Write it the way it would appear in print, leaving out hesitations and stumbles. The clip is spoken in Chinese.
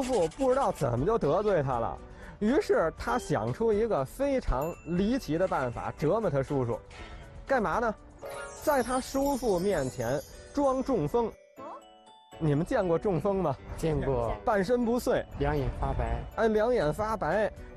叔父不知道怎么就得罪他了，于是他想出一个非常离奇的办法折磨他叔叔。干嘛呢？在他叔父面前装中风。你们见过中风吗？ 见过， 半身不遂， 两眼发白。 哎，两眼发白。